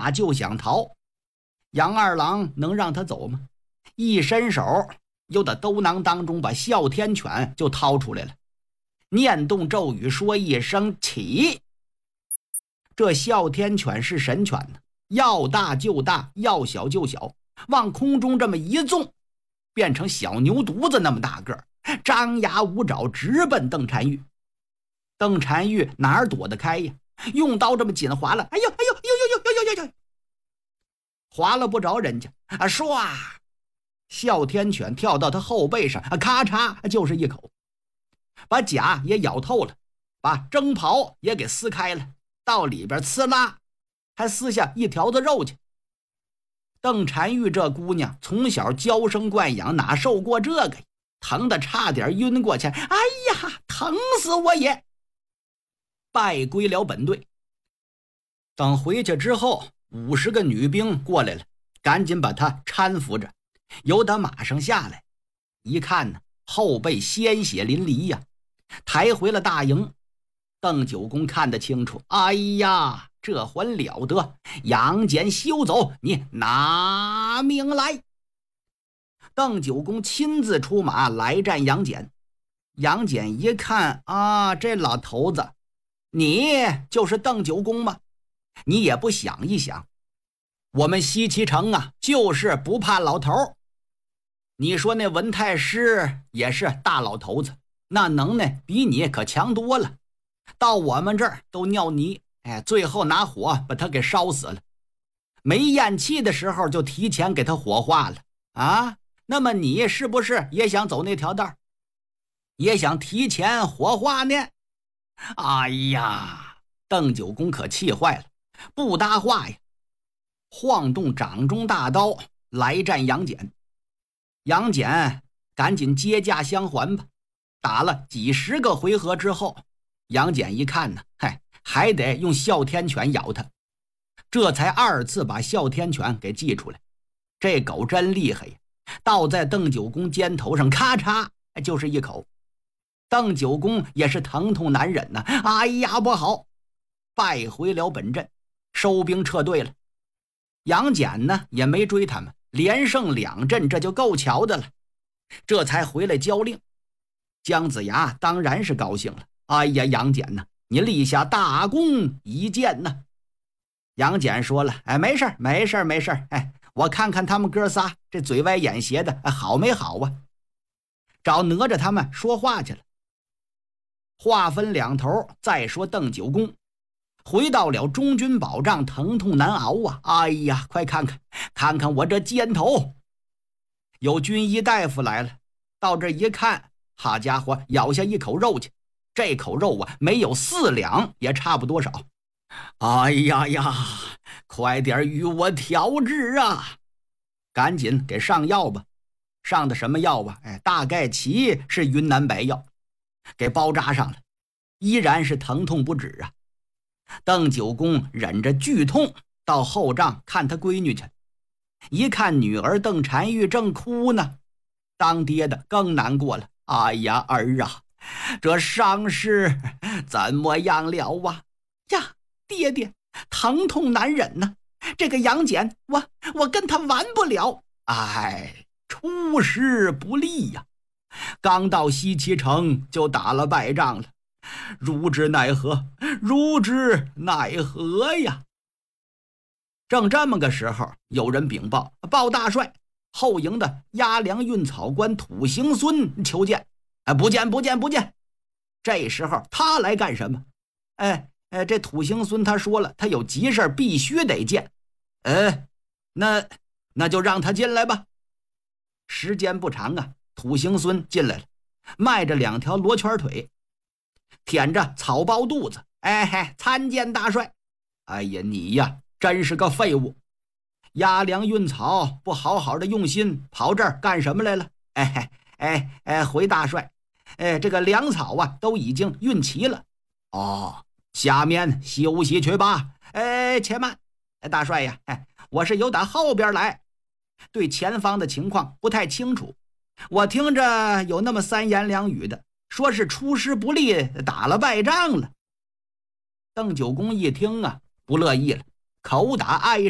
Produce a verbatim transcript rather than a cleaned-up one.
马就想逃。杨二郎能让他走吗？一伸手，又在兜囊当中把哮天犬就掏出来了，念动咒语，说一声起。这哮天犬是神犬呢，要大就大，要小就小，往空中这么一纵，变成小牛犊子那么大个儿，张牙舞爪直奔邓婵玉。邓婵玉哪儿躲得开呀？用刀这么紧划了，哎呦哎呦呦呦呦呦呦呦，划了不着人家啊！唰，哮天犬跳到他后背上，啊，咔嚓就是一口，把甲也咬透了，把征袍也给撕开了，到里边呲啦，还撕下一条子肉去。邓婵玉这姑娘从小娇生惯养，哪受过这个，疼得差点晕过去。哎呀，疼死我也！败归了本队。等回去之后，五十个女兵过来了，赶紧把他搀扶着，由他马上下来。一看呢，后背鲜血淋漓呀，抬回了大营。邓九公看得清楚，哎呀，这还了得！杨戬休走，你拿命来！邓九公亲自出马来战杨戬。杨戬一看啊，这老头子，你就是邓九公吗？你也不想一想，我们西岐城啊，就是不怕老头。你说那文太师也是大老头子，那能耐比你可强多了，到我们这儿都尿泥，哎，最后拿火把他给烧死了。没咽气的时候就提前给他火化了啊！那么你是不是也想走那条道，也想提前火化呢？哎呀，邓九公可气坏了，不搭话呀，晃动掌中大刀来战杨戬。杨戬赶紧接驾相还吧。打了几十个回合之后，杨戬一看呢，嗨，还得用哮天犬咬他，这才二次把哮天犬给祭出来。这狗真厉害呀，倒在邓九公肩头上，咔嚓就是一口。邓九公也是疼痛难忍呐，哎呀不好，败回了本阵，收兵撤退了。杨戬呢也没追他们，连胜两阵，这就够瞧的了，这才回来交令。姜子牙当然是高兴了，哎呀，杨戬呢，你立下大功一件呢。杨戬说了，哎，没事没事没事，哎，我看看他们哥仨这嘴歪眼斜的，哎，好没好啊？找哪吒他们说话去了。话分两头，再说邓九公回到了中军保障，疼痛难熬啊！哎呀，快看看看看我这肩头！有军医大夫来了，到这一看，好家伙，咬下一口肉去，这口肉啊，没有四两也差不多少。哎呀呀，快点与我调治啊！赶紧给上药吧。上的什么药啊？哎，大概其是云南白药，给包扎上了，依然是疼痛不止啊。邓九公忍着剧痛到后帐看他闺女去，一看女儿邓婵玉正哭呢，当爹的更难过了。哎呀，儿啊，这伤势怎么样了啊？呀，爹爹，疼痛难忍呢、啊。这个杨戬，我我跟他完不了。哎，出师不利呀、啊！刚到西岐城就打了败仗了，如之奈何，如之奈何呀！正这么个时候，有人禀报，报大帅，后营的押粮运草官土行孙求见。哎，不见不见不见！这时候他来干什么？哎哎，这土行孙他说了，他有急事必须得见。哎，那那就让他进来吧。时间不长啊，土行孙进来了，迈着两条罗圈腿，舔着草包肚子。哎嘿，参见大帅。哎呀，你呀真是个废物，押粮运草不好好的用心，跑这儿干什么来了？哎哎哎，回大帅，哎，这个粮草啊都已经运齐了。哦，下面休息去吧。哎，且慢，大帅呀，哎，我是由打后边来，对前方的情况不太清楚，我听着有那么三言两语的，说是出师不利，打了败仗了。邓九公一听啊，不乐意了，口打哀